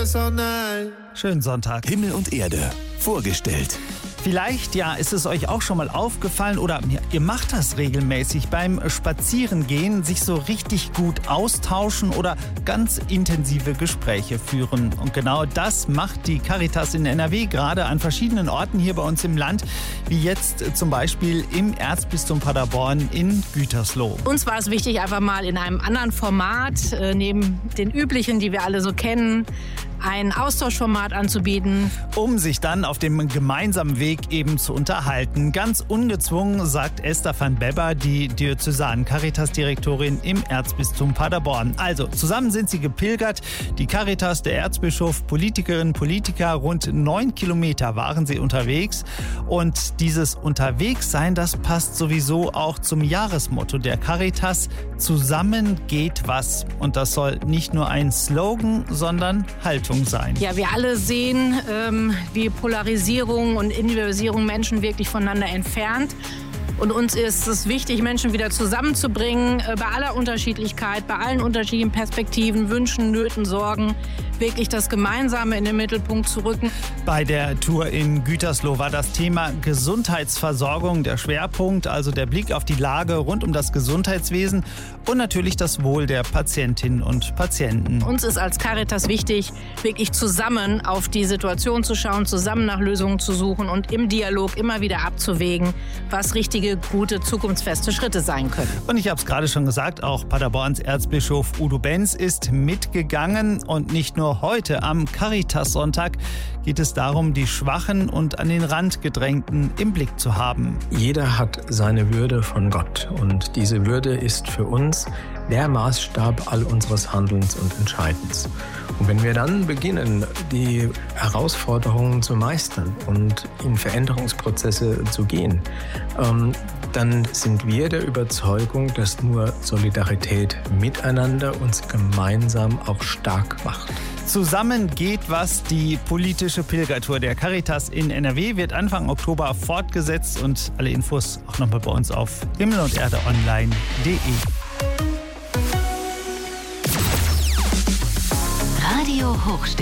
this all night. Schönen Sonntag. Himmel und Erde. Vorgestellt. Vielleicht, ist es euch auch schon mal aufgefallen oder ihr macht das regelmäßig beim Spazierengehen, sich so richtig gut austauschen oder ganz intensive Gespräche führen. Und genau das macht die Caritas in NRW gerade an verschiedenen Orten hier bei uns im Land, wie jetzt zum Beispiel im Erzbistum Paderborn in Gütersloh. Uns war es wichtig, einfach mal in einem anderen Format, neben den üblichen, die wir alle so kennen, ein Austauschformat anzubieten. Um sich dann auf dem gemeinsamen Weg eben zu unterhalten. Ganz ungezwungen, sagt Esther van Bebber, die Diözesan-Caritas-Direktorin im Erzbistum Paderborn. Also, zusammen sind sie gepilgert. Die Caritas, der Erzbischof, Politikerinnen, Politiker, rund 9 Kilometer waren sie unterwegs. Und dieses Unterwegssein, das passt sowieso auch zum Jahresmotto der Caritas. Zusammen geht was. Und das soll nicht nur ein Slogan, sondern Haltung sein. Ja, wir alle sehen, wie Polarisierung und Individualisierung Menschen wirklich voneinander entfernt. Und uns ist es wichtig, Menschen wieder zusammenzubringen, bei aller Unterschiedlichkeit, bei allen unterschiedlichen Perspektiven, Wünschen, Nöten, Sorgen, wirklich das Gemeinsame in den Mittelpunkt zu rücken. Bei der Tour in Gütersloh war das Thema Gesundheitsversorgung der Schwerpunkt, also der Blick auf die Lage rund um das Gesundheitswesen und natürlich das Wohl der Patientinnen und Patienten. Uns ist als Caritas wichtig, wirklich zusammen auf die Situation zu schauen, zusammen nach Lösungen zu suchen und im Dialog immer wieder abzuwägen, was richtige, gute, zukunftsfeste Schritte sein können. Und ich habe es gerade schon gesagt, auch Paderborns Erzbischof Udo Benz ist mitgegangen. Und nicht nur heute am Caritas-Sonntag geht es darum, die Schwachen und an den Rand Gedrängten im Blick zu haben. Jeder hat seine Würde von Gott und diese Würde ist für uns der Maßstab all unseres Handelns und Entscheidens. Und wenn wir dann beginnen, die Herausforderungen zu meistern und in Veränderungsprozesse zu gehen, dann sind wir der Überzeugung, dass nur Solidarität miteinander uns gemeinsam auch stark macht. Zusammen geht was. Die politische Pilgertour der Caritas in NRW wird Anfang Oktober fortgesetzt und alle Infos auch nochmal bei uns auf himmelunderdeonline.de. Radio Hochstimme.